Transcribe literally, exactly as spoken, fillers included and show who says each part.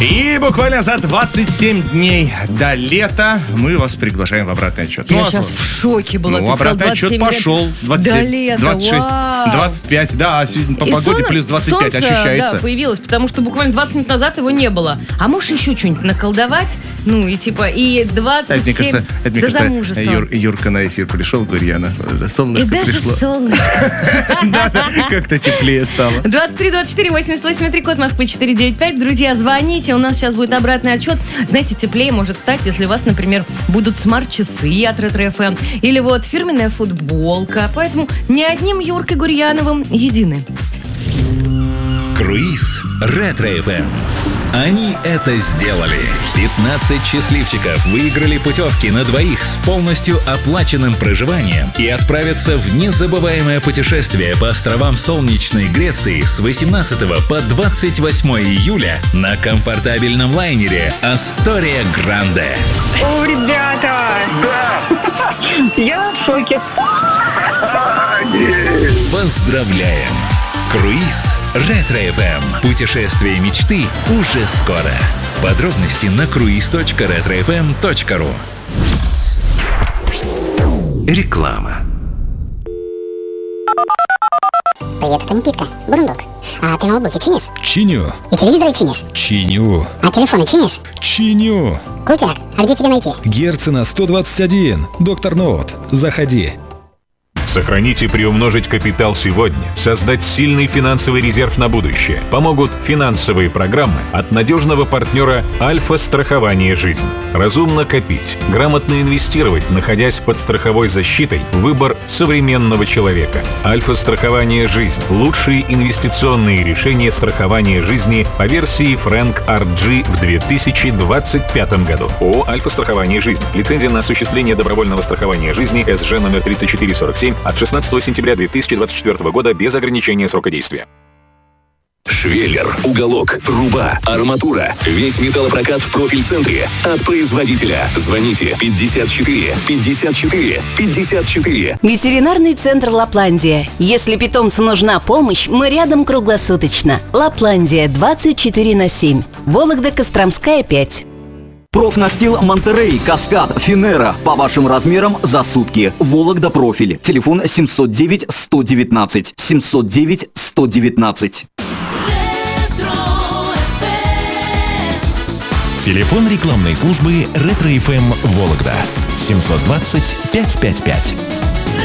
Speaker 1: И буквально за двадцать семь дней до лета мы вас приглашаем в обратный отчет.
Speaker 2: Я
Speaker 1: ну,
Speaker 2: сейчас в шоке была.
Speaker 1: Ну,
Speaker 2: Ты
Speaker 1: обратный отчет пошел. двадцать семь,
Speaker 2: до лета,
Speaker 1: двадцать шесть,
Speaker 2: вау.
Speaker 1: двадцать пять. Да, а сегодня по
Speaker 2: И
Speaker 1: погоде
Speaker 2: сон-
Speaker 1: плюс двадцать пять
Speaker 2: солнце,
Speaker 1: ощущается.
Speaker 2: Да, появилось, потому что буквально двадцать минут назад его не было. А можешь еще что-нибудь наколдовать? Ну, и типа, и двадцать семь
Speaker 1: Это, мне кажется, это, мне
Speaker 2: до
Speaker 1: кажется,
Speaker 2: замужества.
Speaker 1: Юр, Юрка на эфир пришел, Гурьяна. Солнышко
Speaker 2: И даже
Speaker 1: пришло.
Speaker 2: солнышко.
Speaker 1: Да, как-то теплее стало.
Speaker 2: двадцать три двадцать четыре восемьдесят восемь три, код Москвы четыре девять пять. Друзья, звоните, у нас сейчас будет обратный отчет. Знаете, теплее может стать, если у вас, например, будут смарт-часы от Ретро эф эм или вот фирменная футболка. Поэтому не одним Юркой Гурьяновым едины.
Speaker 3: Круиз Ретро эф эм. Они это сделали. пятнадцать счастливчиков выиграли путевки на двоих с полностью оплаченным проживанием и отправятся в незабываемое путешествие по островам солнечной Греции с восемнадцатого по двадцать восьмое июля на комфортабельном лайнере «Астория Гранде».
Speaker 4: О, ребята! Я в шоке.
Speaker 3: Поздравляем! Круиз Ретро эф эм. Путешествие мечты уже скоро. Подробности на круиз точка ретро эф эм точка ру. Реклама.
Speaker 5: Привет, это Никитка, Бурундук. А ты ноутбуки чинишь?
Speaker 6: Чиню.
Speaker 5: И телевизоры чинишь?
Speaker 6: Чиню.
Speaker 5: А телефоны чинишь?
Speaker 6: Чиню.
Speaker 5: Крутяк, а где тебя найти?
Speaker 6: Герцена сто двадцать один. Доктор Ноут. Заходи.
Speaker 7: Сохранить и приумножить капитал сегодня, создать сильный финансовый резерв на будущее помогут финансовые программы от надежного партнера Альфа-страхование жизни. Разумно копить, грамотно инвестировать, находясь под страховой защитой – выбор современного человека. Альфа-страхование жизнь – лучшие инвестиционные решения страхования жизни по версии Фрэнк ар джи в две тысячи двадцать пятом году. ООО «Альфа-страхование жизнь». Лицензия на осуществление добровольного страхования жизни эс жэ номер тридцать четыре сорок семь от шестнадцатого сентября две тысячи двадцать четвёртого года без ограничения срока действия.
Speaker 3: Швеллер, уголок, труба, арматура. Весь металлопрокат в профиль-центре от производителя. Звоните пятьдесят четыре пятьдесят четыре пятьдесят четыре.
Speaker 8: Ветеринарный центр «Лапландия». Если питомцу нужна помощь, мы рядом круглосуточно. «Лапландия» двадцать четыре на семь. Вологда-Костромская, пять.
Speaker 9: Профнастил Монтерей, Каскад, Финера. По вашим размерам за сутки. Вологда профиль. Телефон семьсот девять сто девятнадцать. семьсот девять сто девятнадцать.
Speaker 10: Телефон рекламной службы Ретро эф эм Вологда. семьсот двадцать пятьсот пятьдесят пять.